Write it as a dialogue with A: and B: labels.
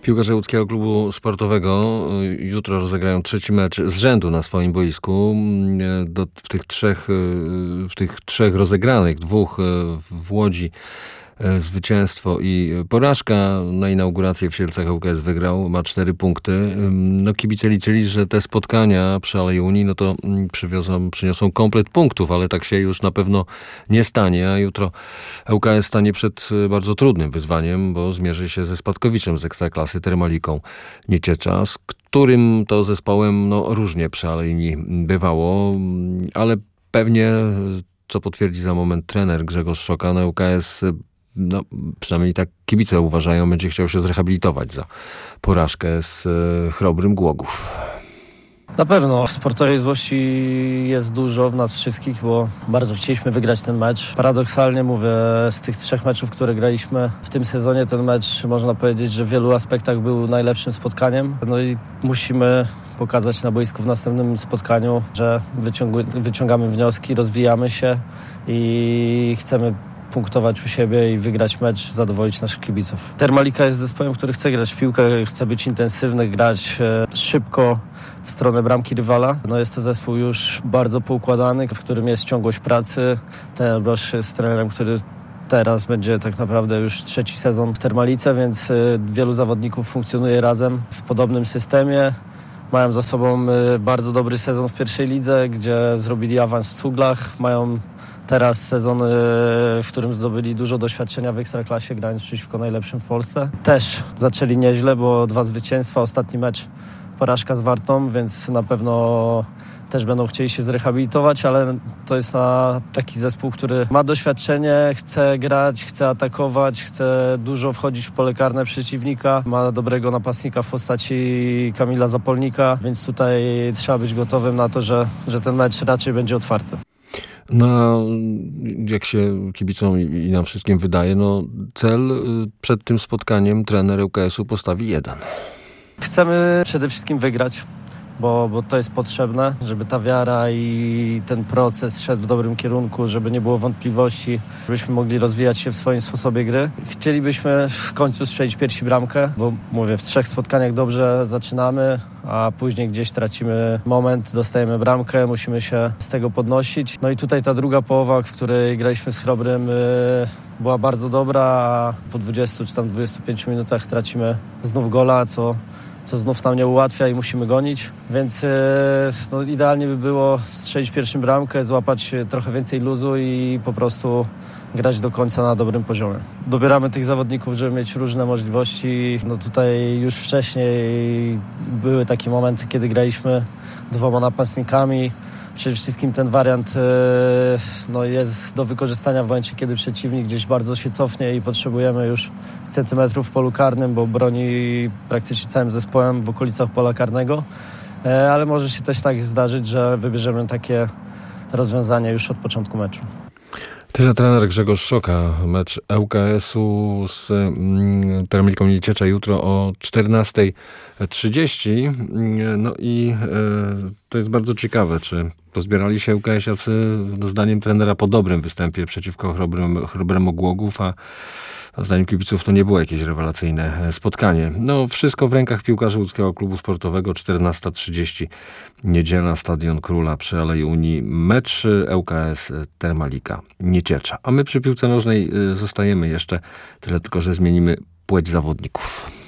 A: Piłkarze Łódzkiego Klubu Sportowego jutro rozegrają trzeci mecz z rzędu na swoim boisku. W tych trzech rozegranych, dwóch w Łodzi, zwycięstwo i porażka. Na inaugurację w Sielcach ŁKS wygrał, ma 4 punkty. Kibice liczyli, że te spotkania przy Alei Unii przyniosą komplet punktów, ale tak się już na pewno nie stanie. A jutro ŁKS stanie przed bardzo trudnym wyzwaniem, bo zmierzy się ze spadkowiczem z Ekstraklasy, Termaliką Nieciecza, z którym to zespołem różnie przy Alei Unii bywało, ale pewnie, co potwierdzi za moment trener Grzegorz Szoka, na ŁKS, przynajmniej tak kibice uważają, będzie chciał się zrehabilitować za porażkę z Chrobrym Głogów.
B: Na pewno sportowej złości jest dużo w nas wszystkich, bo bardzo chcieliśmy wygrać ten mecz. Paradoksalnie mówię, z tych 3 meczów, które graliśmy w tym sezonie, ten mecz można powiedzieć, że w wielu aspektach był najlepszym spotkaniem. I musimy pokazać na boisku w następnym spotkaniu, że wyciągamy wnioski, rozwijamy się i chcemy punktować u siebie i wygrać mecz, zadowolić naszych kibiców. Termalika jest zespołem, który chce grać w piłkę, chce być intensywny, grać szybko w stronę bramki rywala. Jest to zespół już bardzo poukładany, w którym jest ciągłość pracy. Ten Brosz jest trenerem, który teraz będzie tak naprawdę już 3. sezon w Termalice, więc wielu zawodników funkcjonuje razem w podobnym systemie. Mają za sobą bardzo dobry sezon w pierwszej lidze, gdzie zrobili awans w Cuglach. Mają teraz sezon, w którym zdobyli dużo doświadczenia w Ekstraklasie, grając przeciwko najlepszym w Polsce. Też zaczęli nieźle, bo 2 zwycięstwa, ostatni mecz porażka z Wartą, więc na pewno też będą chcieli się zrehabilitować, ale to jest taki zespół, który ma doświadczenie, chce grać, chce atakować, chce dużo wchodzić w pole karne przeciwnika. Ma dobrego napastnika w postaci Kamila Zapolnika, więc tutaj trzeba być gotowym na to, że ten mecz raczej będzie otwarty.
A: Jak się kibicom i nam wszystkim wydaje, cel przed tym spotkaniem trener ŁKS-u postawi 1.
B: Chcemy przede wszystkim wygrać, bo to jest potrzebne, żeby ta wiara i ten proces szedł w dobrym kierunku, żeby nie było wątpliwości, żebyśmy mogli rozwijać się w swoim sposobie gry. Chcielibyśmy w końcu strzelić pierwsi bramkę, bo mówię, w 3 spotkaniach dobrze zaczynamy, a później gdzieś tracimy moment, dostajemy bramkę, musimy się z tego podnosić. I tutaj ta druga połowa, w której graliśmy z Chrobrym, była bardzo dobra, a po 20 czy tam 25 minutach tracimy znów gola, co znów nam nie ułatwia i musimy gonić, więc idealnie by było strzelić pierwszą bramkę, złapać trochę więcej luzu i po prostu grać do końca na dobrym poziomie. Dobieramy tych zawodników, żeby mieć różne możliwości. Tutaj już wcześniej były takie momenty, kiedy graliśmy 2 napastnikami. Przede wszystkim ten wariant jest do wykorzystania w momencie, kiedy przeciwnik gdzieś bardzo się cofnie i potrzebujemy już centymetrów w polu karnym, bo broni praktycznie całym zespołem w okolicach pola karnego. Ale może się też tak zdarzyć, że wybierzemy takie rozwiązanie już od początku meczu.
A: Tyle trener Grzegorz Szoka. Mecz ŁKS-u z Termaliką Nieciecza jutro o 14:30. I to jest bardzo ciekawe, czy pozbierali się ŁKS-iacy zdaniem trenera po dobrym występie przeciwko Chrobremu Głogów, a zdaniem kibiców to nie było jakieś rewelacyjne spotkanie. Wszystko w rękach piłkarzy Łódzkiego Klubu Sportowego. 14:30 niedziela, Stadion Króla przy Alei Unii. Mecz ŁKS Termalika Nieciecza. A my przy piłce nożnej zostajemy jeszcze, tyle tylko, że zmienimy płeć zawodników.